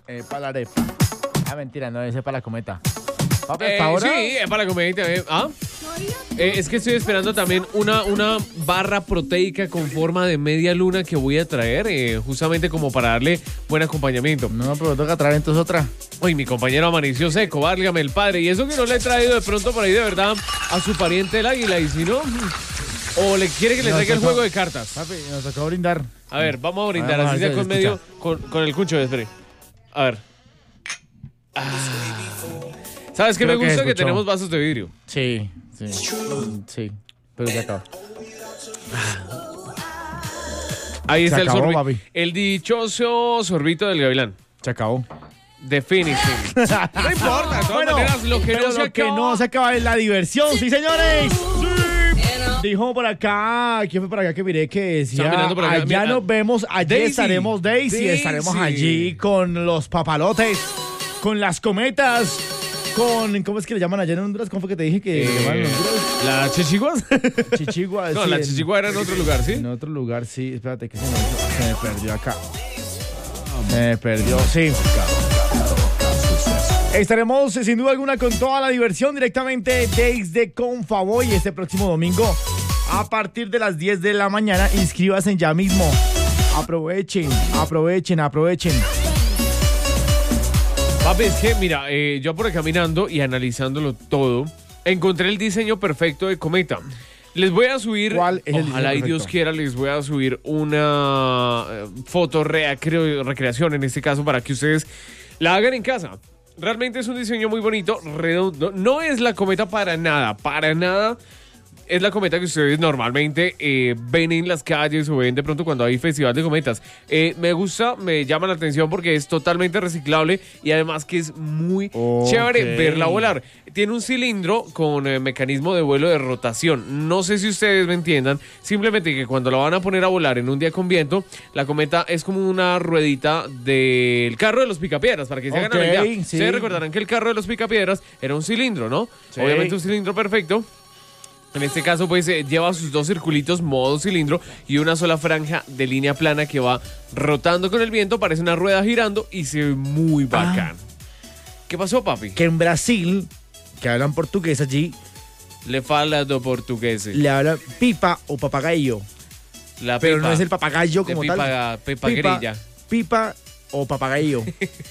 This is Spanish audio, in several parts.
Para la arepa. Ah, mentira, no, ese es para la cometa. Papi, ¿hasta ahora? Sí, es para la cometa. Es que estoy esperando también una barra proteica con forma de media luna que voy a traer, justamente como para darle buen acompañamiento. No, pero toca traer entonces otra. Uy, mi compañero amaneció seco, válgame el padre. Y eso que no le he traído de pronto por ahí de verdad a su pariente el águila. Y si no, o le quiere que le traiga el juego de cartas. Papi, nos tocó brindar. A ver, vamos a brindar, Vamos así a sea ver con si medio, con el cuncho, espere. A ver. ¿Sabes qué me Creo que gusta? Que escuchó. tenemos vasos de vidrio. Sí. Sí, pero ya acabó. Ahí Se está el acabó, sorbito. papi. El dichoso sorbito del gavilán. Se acabó. De finishing. No importa, de todas maneras, lo que no se lo que acaba. no se acaba es la diversión, sí, señores. Dijo por acá, ¿quién fue por acá que miré que decía? Estaba mirando por acá, Allá mira, nos vemos, allí Daisy. estaremos Daisy, estaremos allí con los papalotes, con las cometas, con, ¿cómo es que le llaman allá en Honduras? ¿Cómo fue que te dije que le llaman en Honduras? ¿La chichiguas? Chichigua. No, sí, la chichigua era en otro lugar, ¿sí? En otro lugar, sí, espérate que se me perdió acá. Se me perdió, sí. Estaremos sin duda alguna con toda la diversión directamente desde Confavoy este próximo domingo a partir de las 10 de la mañana. Inscríbanse ya mismo. Aprovechen. Papi, es que, mira, yo por acá mirando y analizándolo todo, encontré el diseño perfecto de cometa. Les voy a subir, ¿Cuál es el ojalá y diseño Dios perfecto? quiera, les voy a subir una foto recreación en este caso para que ustedes la hagan en casa. Realmente es un diseño muy bonito, redondo. No es la cometa para nada. Es la cometa que ustedes normalmente ven en las calles o ven de pronto cuando hay festival de cometas. Me gusta, me llama la atención porque es totalmente reciclable y además que es muy chévere verla volar. Tiene un cilindro con mecanismo de vuelo de rotación. No sé si ustedes me entiendan. Simplemente que cuando la van a poner a volar en un día con viento, la cometa es como una ruedita del carro de los picapiedras, para que se hagan a la idea. Sí. Ustedes recordarán que el carro de los picapiedras era un cilindro, ¿no? Sí. Obviamente un cilindro perfecto. En este caso, pues, lleva sus dos circulitos modo cilindro y una sola franja de línea plana que va rotando con el viento, parece una rueda girando y se ve muy bacán. ¿Qué pasó, papi? Que en Brasil, que hablan portugués allí, Le fala do portugués. le hablan pipa o papagayo. La Pero pipa. no es el papagayo De como pipa, tal. pipa grilla. Pipa o papagayo.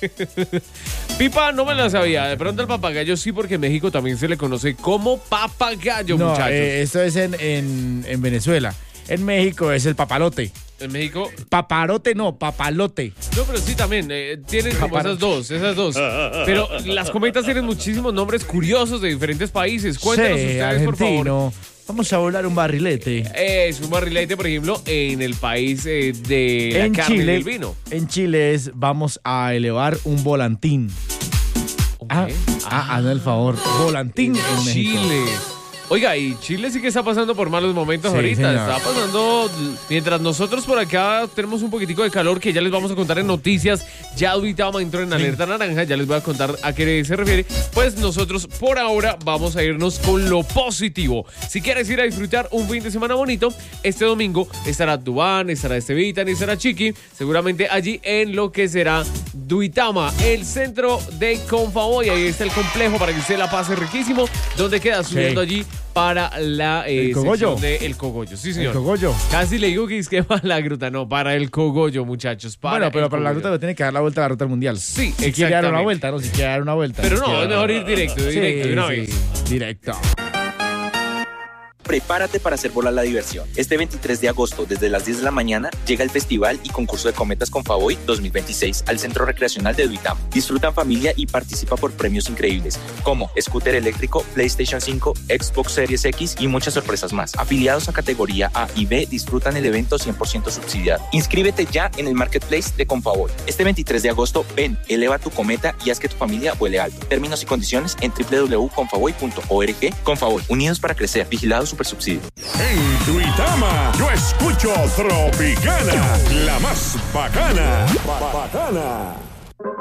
Pipa no me la sabía. De pronto el papagayo sí, porque en México también se le conoce como papagayo, No, muchachos. esto es en Venezuela. En México es el papalote. En México... Paparote no, papalote. No, pero sí también, tienen como esas dos. Pero las cometas tienen muchísimos nombres curiosos de diferentes países. Cuéntanos Sí, ustedes, por favor. argentino. Vamos a volar un barrilete. Es un barrilete, por ejemplo, en el país de la En carne y Chile, del vino. en Chile es vamos a elevar un volantín. Ok. Hazme el favor. Volantín en México. Chile. Oiga, y Chile sí que está pasando por malos momentos Sí, ahorita. señor. Está pasando, mientras nosotros por acá tenemos un poquitico de calor que ya les vamos a contar en noticias. Ya Duitama entró en alerta naranja, ya les voy a contar a qué se refiere. Pues nosotros por ahora vamos a irnos con lo positivo. Si quieres ir a disfrutar un fin de semana bonito, este domingo estará Dubán, estará Estevitan y estará Chiqui, seguramente allí en lo que será Duitama, el centro de Confavoy. Ahí está el complejo para que usted la pase riquísimo, donde queda subiendo allí para la cogollo. sección de El Cogollo. Sí, señor. El cogollo. Casi le digo que es que para la gruta, no, para el cogollo, muchachos. Bueno, pero el para la cogollo. ruta le tiene que dar la vuelta a la ruta mundial. Sí, Si quiere dar una exactamente. vuelta, no, si quiere dar una vuelta. Pero Si no, quiere es dar mejor una ir directo, vuelta. de una Sí, vez. directo. Prepárate para hacer volar la diversión. Este 23 de agosto, desde las 10 de la mañana, llega el Festival y Concurso de Cometas Confavoy 2026 al Centro Recreacional de Duitama. Disfruta en familia y participa por premios increíbles, como scooter eléctrico, PlayStation 5, Xbox Series X y muchas sorpresas más. Afiliados a categoría A y B disfrutan el evento 100% subsidiado. Inscríbete ya en el Marketplace de Confavoy. Este 23 de agosto, ven, eleva tu cometa y haz que tu familia vuele alto. Términos y condiciones en www.confavoy.org. Confavoy, unidos para crecer. Vigilado Supersubsidio. En Duitama, yo escucho Tropicana, la más bacana. Bacana.